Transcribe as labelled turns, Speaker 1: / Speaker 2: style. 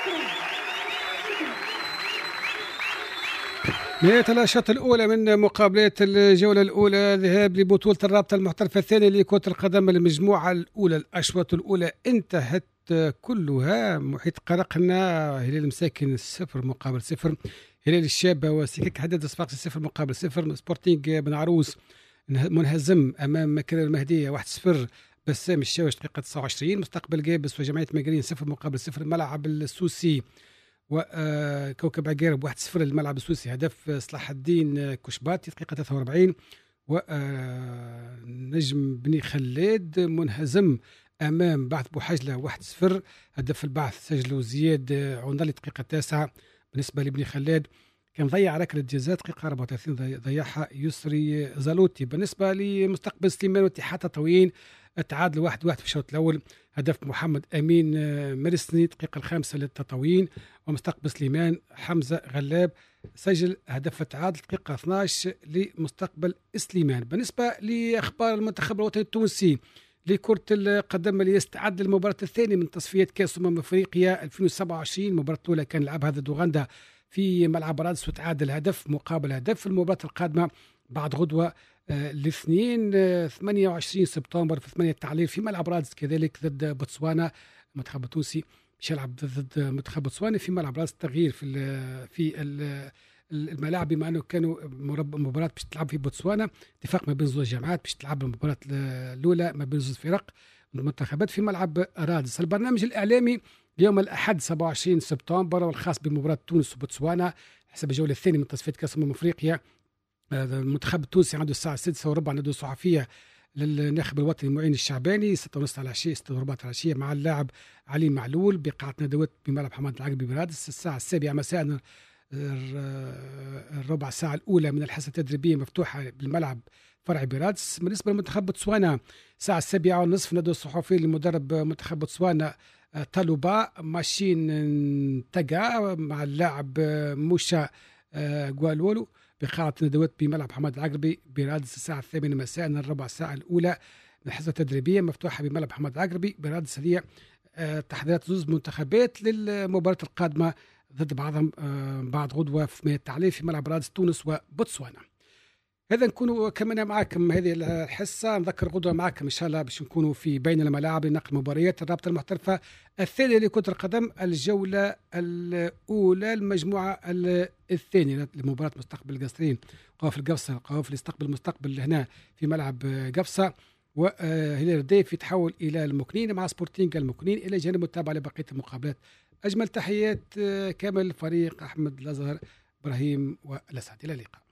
Speaker 1: نهاية الأشواط الأولى من مقابلات الجولة الأولى ذهاب لبطولة الرابطة المحترفة الثانية لكرة القدم المجموعة الأولى. الأشواط الأولى انتهت كلها محيط قرقنا هلال مساكن 0 مقابل 0، هلال الشابة وسكك حدد صفاقسي 0 مقابل 0، سبورتينغ بن عروس منهزم أمام مكرر المهدية 1-0، بسام الشاوش دقيقة 29، مستقبل جابس وجمعية مقرين 0 مقابل 0، الملعب السوسي وكوكب عقارب 1-0 للملعب السويسي، هدف صلاح الدين كشباتي دقيقة 43، ونجم بني خلاد منهزم أمام بعث بوحجلة 1-0، هدف البعث سجله زياد عنضلي دقيقة 9. بالنسبة لبني خلاد كان ضيع ركلة جزاء دقيقة 34 ضيعها يسري زالوتي. بالنسبة لمستقبل سليمان واتحاد تطاوين تعادل 1-1 في الشوط الأول، هدف محمد أمين مرسني دقيقة 5 للتطاوين، ومستقبل سليمان حمزة غلاب سجل هدف التعادل دقيقة 12 لمستقبل سليمان. بالنسبة لأخبار المنتخب الوطني التونسي لكرة القدم اللي يستعد للمباراة الثانية من تصفيات كأس أفريقيا 2027، المباراة الأولى كان لعبها ضد أوغندا في ملعب رادس وتعادل هدف مقابل هدف. في المباراة القادمة بعد غدوة الاثنين 28 سبتمبر في 8 التعليل في ملعب رادس كذلك ضد بوتسوانا، المنتخب التونسي مش يلعب ضد منتخب بوتسوانا في ملعب رادس، تغيير في الملاعب بما انه كانوا مباراة باش تلعب في بوتسوانا، اتفاق ما بين زوج جامعات باش تلعب المباراة الاولى ما بين زوج فرق المنتخبات في ملعب رادس. البرنامج الاعلامي يوم الأحد 27 سبتمبر والخاص بمباراة تونس وبوتسوانا حسب الجولة الثانية من تصفيات كأس أفريقيا. المنتخب التونسي عنده الساعة 6:15 ندوة صحفية للناخب الوطني المعين الشعباني 6:30 على العشية 6:15 على العشية مع اللاعب علي معلول بقاعة ندوات بملعب حماد العقبي برادس. الساعة 7 مساء الربع ساعة الأولى من الحصة التدريبية مفتوحة بالملعب فرع برادس. بالنسبة لمنتخب بوتسوانا الساعة 7:30 ندوة صحفية لمدرب منتخب بوتسوانا طالوبا ماشين تاجا مع اللاعب موشا غوالولو بقاعة ندوات بملعب حماد العقربي برادس الساعة 8 مساء الربع ساعة الأولى من الحصة التدريبية مفتوحة بملعب حماد العقربي برادس. هي تحضيرات زوج منتخبات للمباراة القادمة ضد بعضهم بعد غدوة في 8 التعليل في ملعب رادس تونس وبوتسوانا. هذا نكونوا كملنا معكم هذه الحصة، نذكر غدوة معكم إن شاء الله باش نكونوا في بين الملاعب لنقل مباريات الرابطة المحترفة الثانية لكرة القدم الجولة الأولى المجموعة الثانية لمباراة مستقبل القصرين قوافل قفصة، قوافل يستقبل مستقبل هنا في ملعب قفصة، وهلال الرديف يتحول إلى المكنين مع سبورتينغ المكنين إلى جانب متابعة لبقية المقابلات. أجمل تحيات كامل فريق أحمد الأزهر إبراهيم والأسعد، إلى اللقاء.